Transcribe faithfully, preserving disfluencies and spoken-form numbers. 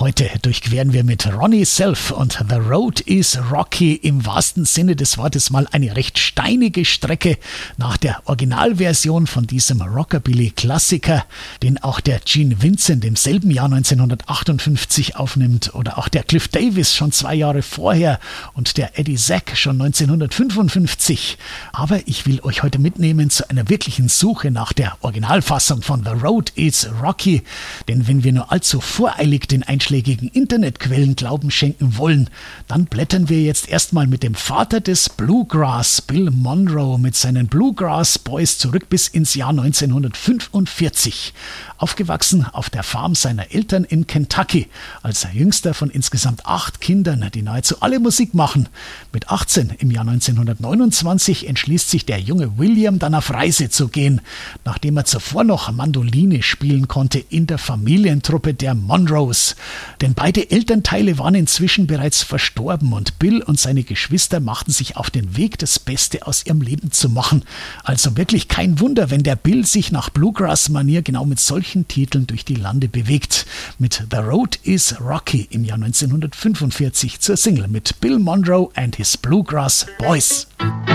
Heute durchqueren wir mit Ronnie Self und The Road is Rocky im wahrsten Sinne des Wortes mal eine recht steinige Strecke nach der Originalversion von diesem Rockabilly-Klassiker, den auch der Gene Vincent im selben Jahr neunzehnhundertachtundfünfzig aufnimmt oder auch der Cliff Davis schon zwei Jahre vorher und der Eddie Sack schon neunzehnhundertfünfundfünfzig. Aber ich will euch heute mitnehmen zu einer wirklichen Suche nach der Originalfassung von The Road is Rocky, denn wenn wir nur allzu voreilig den einschlägigen Internetquellen Glauben schenken wollen, dann blättern wir jetzt erstmal mit dem Vater des Bluegrass, Bill Monroe, mit seinen Bluegrass Boys zurück bis ins Jahr neunzehnhundertfünfundvierzig. Aufgewachsen auf der Farm seiner Eltern in Kentucky, als jüngster von insgesamt acht Kindern, die nahezu alle Musik machen. Mit achtzehn im Jahr neunzehnhundertneunundzwanzig entschließt sich der junge William dann auf Reise zu gehen, nachdem er zuvor noch Mandoline spielen konnte in der Familientruppe der Monroes. Denn beide Elternteile waren inzwischen bereits verstorben und Bill und seine Geschwister machten sich auf den Weg, das Beste aus ihrem Leben zu machen. Also wirklich kein Wunder, wenn der Bill sich nach Bluegrass-Manier genau mit solchen Titeln durch die Lande bewegt. Mit The Road is Rocky im Jahr neunzehnhundertfünfundvierzig zur Single mit Bill Monroe and his Bluegrass Boys.